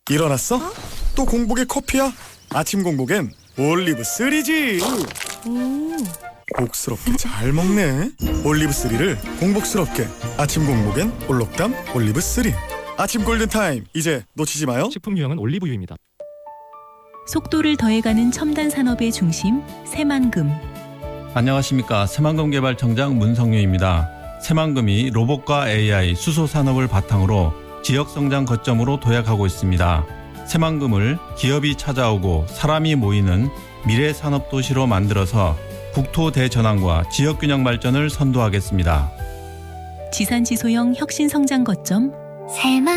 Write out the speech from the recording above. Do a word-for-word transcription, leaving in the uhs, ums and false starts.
일어났어? 어? 또 공복에 커피야? 아침 공복엔 올리브 쓰리지. 오. 복스럽게 잘 먹네. 올리브 쓰리를 공복스럽게. 아침 공복엔 올록담 올리브 쓰리. 아침 골든타임, 이제 놓치지 마요. 식품 유형은 올리브유입니다. 속도를 더해가는 첨단 산업의 중심 새만금. 안녕하십니까. 새만금개발청장 문성유입니다. 새만금이 로봇과 에이아이, 수소 산업을 바탕으로 지역 성장 거점으로 도약하고 있습니다. 새만금을 기업이 찾아오고 사람이 모이는 미래 산업 도시로 만들어서 국토 대전환과 지역 균형 발전을 선도하겠습니다. 지산지소형 혁신 성장 거점 새만